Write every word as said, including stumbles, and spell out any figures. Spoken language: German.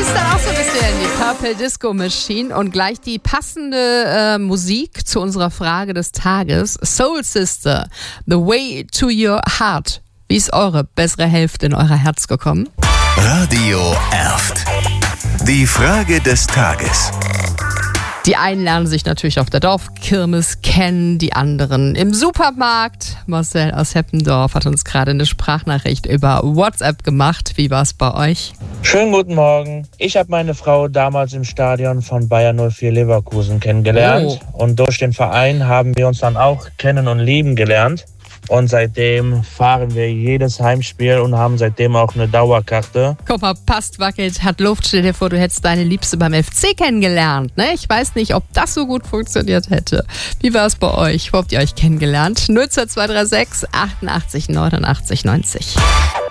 Ist dann auch so ein bisschen die Purple Disco Machine und gleich die passende äh, Musik zu unserer Frage des Tages. Soul Sister, The Way to Your Heart. Wie ist eure bessere Hälfte in euer Herz gekommen? Radio Erft. Die Frage des Tages. Die einen lernen sich natürlich auf der Dorfkirmes kennen, die anderen im Supermarkt. Marcel aus Heppendorf hat uns gerade eine Sprachnachricht über WhatsApp gemacht. Wie war es bei euch? Schönen guten Morgen. Ich habe meine Frau damals im Stadion von Bayer null vier Leverkusen kennengelernt. Oh. Und durch den Verein haben wir uns dann auch kennen und lieben gelernt. Und seitdem fahren wir jedes Heimspiel und haben seitdem auch eine Dauerkarte. Guck mal, passt, wackelt, hat Luft. Stell dir vor, du hättest deine Liebste beim F C kennengelernt. Ne? Ich weiß nicht, ob das so gut funktioniert hätte. Wie war es bei euch? Wo habt ihr euch kennengelernt? null zwei zwei drei sechs achtundachtzig neunundachtzig neunzig.